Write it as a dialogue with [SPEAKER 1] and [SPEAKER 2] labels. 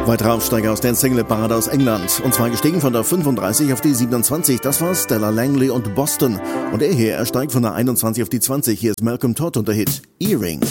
[SPEAKER 1] Weitere Aufsteiger aus der Single-Parade aus England. Und zwar gestiegen von der 35 auf die 27. Das war Stella Langley und Boston. Und er steigt von der 21 auf die 20. Hier ist Malcolm Todd und der Hit Earring.